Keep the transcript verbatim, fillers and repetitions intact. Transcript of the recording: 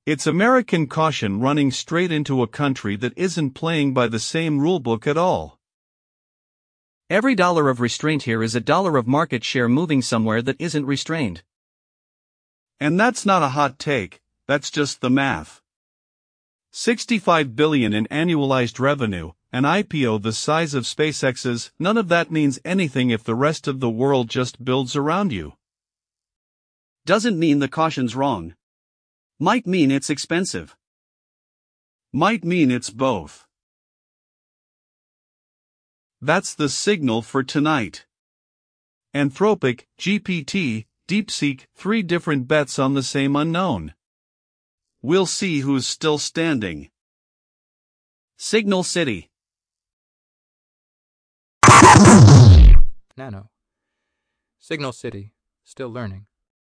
It's American caution running straight into a country that isn't playing by the same rulebook at all. Every dollar of restraint here is a dollar of market share moving somewhere that isn't restrained. And that's not a hot take, that's just the math. sixty-five billion dollars in annualized revenue, an I P O the size of SpaceX's, none of that means anything if the rest of the world just builds around you. Doesn't mean the caution's wrong. Might mean it's expensive. Might mean it's both. That's the signal for tonight. Anthropic, G P T, DeepSeek, three different bets on the same unknown. We'll see who's still standing. Signal City. Nano. Signal City. Still learning.